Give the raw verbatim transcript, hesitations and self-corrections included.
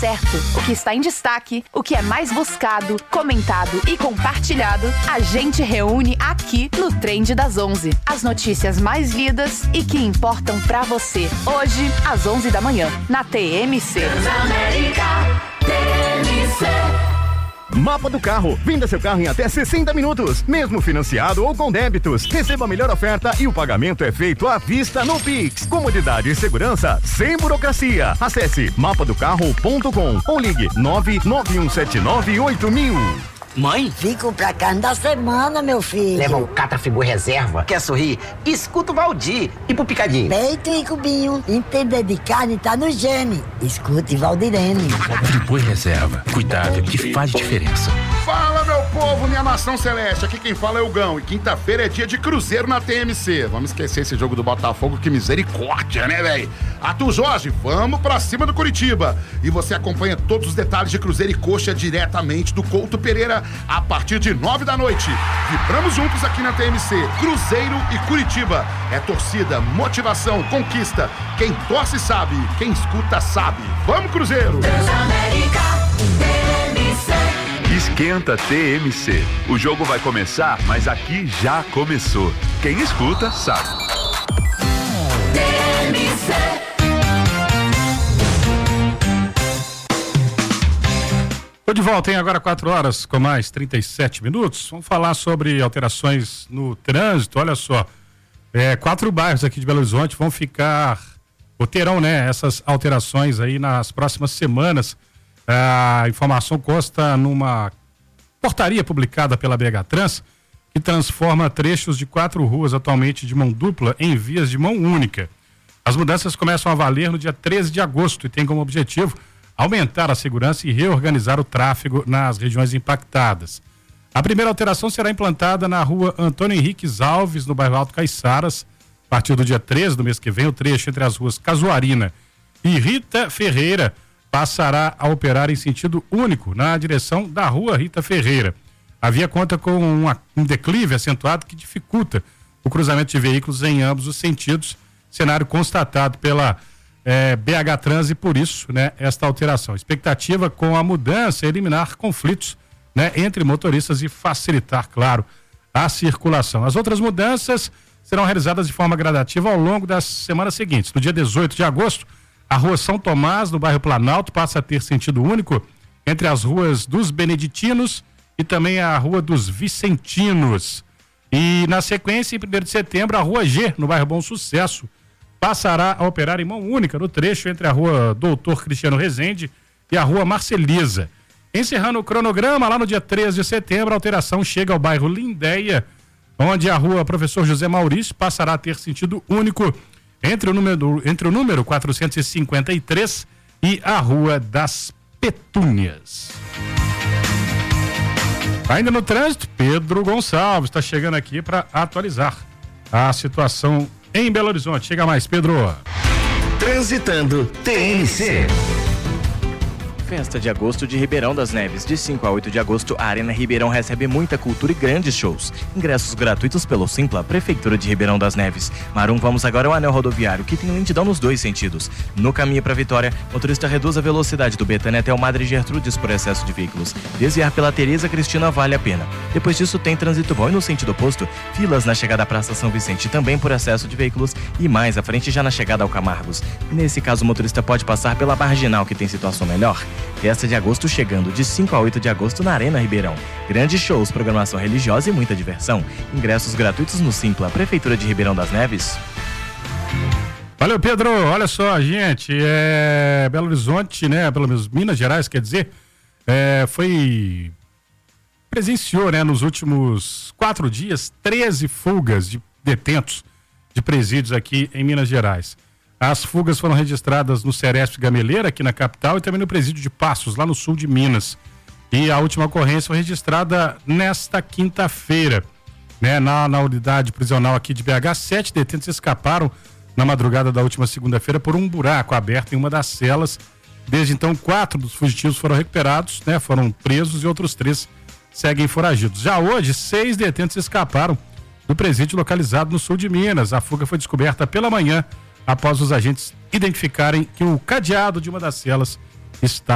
certo, o que está em destaque, o que é mais buscado, comentado e compartilhado, a gente reúne aqui no Trend das onze. As notícias mais lidas e que importam pra você. Hoje, às onze da manhã, na T M C. Transamérica, T M C. Mapa do Carro. Venda seu carro em até sessenta minutos, mesmo financiado ou com débitos. Receba a melhor oferta e o pagamento é feito à vista no Pix. Comodidade e segurança sem burocracia. Acesse mapa do carro ponto com ou ligue nove nove um sete nove oito mil. Mãe? Fico pra carne da semana, meu filho. Leva um Catrafigu reserva. Quer sorrir? Escuta o Valdir. E pro picadinho? Peito e cubinho. Entender de carne tá no gene. Escute Valdirene. Friboi reserva. Cuidado que faz diferença. Fala, meu povo, minha nação celeste. Aqui quem fala é o Gão. E quinta-feira é dia de Cruzeiro na T M C. Vamos esquecer esse jogo do Botafogo, que misericórdia, né, velho? Arthur Jorge, vamos pra cima do Curitiba. E você acompanha todos os detalhes de Cruzeiro e Coxa diretamente do Couto Pereira a partir de nove da noite. Vibramos juntos aqui na T M C. Cruzeiro e Curitiba. É torcida, motivação, conquista. Quem torce sabe, quem escuta sabe. Vamos, Cruzeiro! Transamérica, T M C. Esquenta T M C. O jogo vai começar, mas aqui já começou. Quem escuta sabe. T M C. Tô de volta, hein? Agora quatro horas com mais trinta e sete minutos. Vamos falar sobre alterações no trânsito. Olha só, é, quatro bairros aqui de Belo Horizonte vão ficar, ou terão, né, essas alterações aí nas próximas semanas. A informação consta numa portaria publicada pela B H Trans, que transforma trechos de quatro ruas atualmente de mão dupla em vias de mão única. As mudanças começam a valer no dia treze de agosto e tem como objetivo aumentar a segurança e reorganizar o tráfego nas regiões impactadas. A primeira alteração será implantada na rua Antônio Henriques Alves, no bairro Alto Caiçaras. A partir do dia treze do mês que vem, o trecho entre as ruas Casuarina e Rita Ferreira passará a operar em sentido único na direção da rua Rita Ferreira. A via conta com uma, um declive acentuado que dificulta o cruzamento de veículos em ambos os sentidos, cenário constatado pela É, B H Trans e por isso, né, esta alteração. Expectativa com a mudança é eliminar conflitos, né, entre motoristas e facilitar, claro, a circulação. As outras mudanças serão realizadas de forma gradativa ao longo das semanas seguintes. No dia dezoito de agosto, a rua São Tomás, no bairro Planalto, passa a ter sentido único entre as ruas dos Beneditinos e também a rua dos Vicentinos. E na sequência, em primeiro de setembro, a rua G, no bairro Bom Sucesso, passará a operar em mão única no trecho entre a rua Doutor Cristiano Rezende e a rua Marcelisa. Encerrando o cronograma, lá no dia treze de setembro, a alteração chega ao bairro Lindéia, onde a rua Professor José Maurício passará a ter sentido único entre o número, entre o número quatrocentos e cinquenta e três e a Rua das Petúnias. Ainda no trânsito, Pedro Gonçalves está chegando aqui para atualizar a situação em Belo Horizonte. Chega mais, Pedro. Transitando T M C. Festa de agosto de Ribeirão das Neves. De cinco a oito de agosto, a Arena Ribeirão recebe muita cultura e grandes shows. Ingressos gratuitos pelo Simpla, Prefeitura de Ribeirão das Neves. Marum, vamos agora ao anel rodoviário, que tem lentidão nos dois sentidos. No caminho para Vitória, motorista reduz a velocidade do Betânia até o Madre Gertrudes por excesso de veículos. Desviar pela Tereza Cristina vale a pena. Depois disso, tem trânsito bom e no sentido oposto, filas na chegada à Praça São Vicente também por excesso de veículos e mais à frente já na chegada ao Camargos. Nesse caso, o motorista pode passar pela Marginal, que tem situação melhor. Festa de agosto chegando de cinco a oito de agosto na Arena Ribeirão. Grandes shows, programação religiosa e muita diversão. Ingressos gratuitos no Simpla, Prefeitura de Ribeirão das Neves. Valeu, Pedro. Olha só, gente, é... Belo Horizonte, né, pelo menos Minas Gerais, quer dizer, é... foi... presenciou, né, nos últimos quatro dias, treze fugas de detentos de presídios aqui em Minas Gerais. As fugas foram registradas no Ceresp Gameleira, aqui na capital, e também no presídio de Passos, lá no sul de Minas. E a última ocorrência foi registrada nesta quinta-feira, né? Na, na unidade prisional aqui de B H, sete detentos escaparam na madrugada da última segunda-feira por um buraco aberto em uma das celas. Desde então, quatro dos fugitivos foram recuperados, né? Foram presos e outros três seguem foragidos. Já hoje, seis detentos escaparam do presídio localizado no sul de Minas. A fuga foi descoberta pela manhã, após os agentes identificarem que o cadeado de uma das celas está